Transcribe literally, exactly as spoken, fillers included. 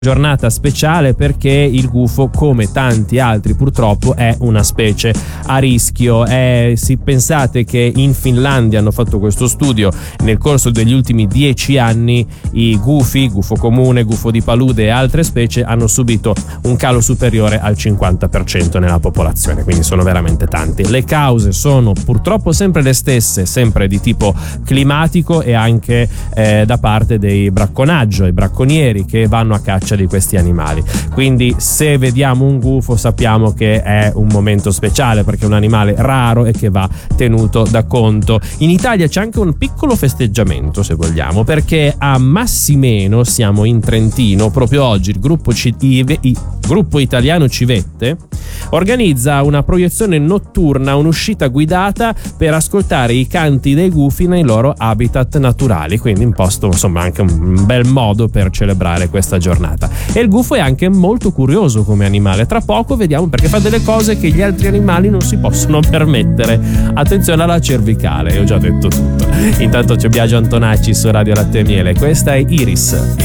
Giornata speciale perché il gufo, come tanti altri purtroppo, è una specie a rischio. Eh, si pensate che in Finlandia hanno fatto questo studio, nel corso degli ultimi dieci anni i gufi, gufo comune, gufo di palude e altre specie hanno subito un calo superiore al cinquanta per cento nella popolazione, quindi sono veramente tanti. Le cause sono purtroppo sempre le stesse, sempre di tipo climatico e anche eh, da parte dei bracconaggio, i bracconieri che vanno a caccia di questi animali. Quindi se vediamo un gufo sappiamo che è un momento speciale, perché è un animale raro e che va tenuto da conto. In Italia c'è anche un piccolo festeggiamento, se vogliamo, perché a Massimeno, siamo in Trentino, proprio oggi il gruppo, C- I- I- gruppo italiano Civette organizza una proiezione notturna, un'uscita guidata per ascoltare i canti dei gufi nei loro habitat naturali, quindi un posto, insomma, anche un bel modo per celebrare questa giornata. E il gufo è anche molto curioso come animale. Tra poco vediamo, perché fa delle cose che gli altri animali non si possono permettere. Attenzione alla cervicale, ho già detto tutto. Intanto c'è Biagio Antonacci su Radio Latte e Miele, questa è Iris.